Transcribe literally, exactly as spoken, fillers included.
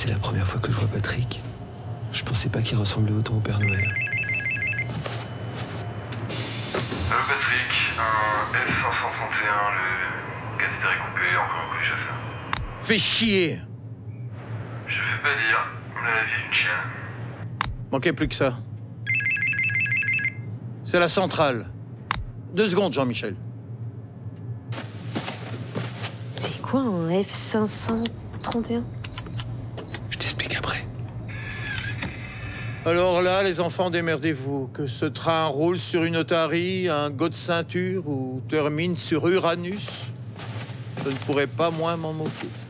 C'est la première fois que je vois Patrick. Je pensais pas qu'il ressemblait autant au Père Noël. Allô Patrick, un F cinq cent trente et un, le cathéter est coupé, encore un colis chasseur. Fais chier! Je fais pas dire, on a la vie d'une chienne. Manquait plus que ça. C'est la centrale. Deux secondes, Jean-Michel. C'est quoi un F cinq cent trente et un? Je t'explique après. Alors là, les enfants, démerdez-vous. Que ce train roule sur une otarie, un go de ceinture ou termine sur Uranus, je ne pourrais pas moins m'en moquer.